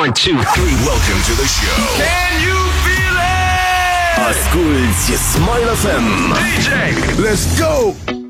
One, two, three. Welcome to the show. Can you feel it? Asculți Smile FM. DJ, Let's go!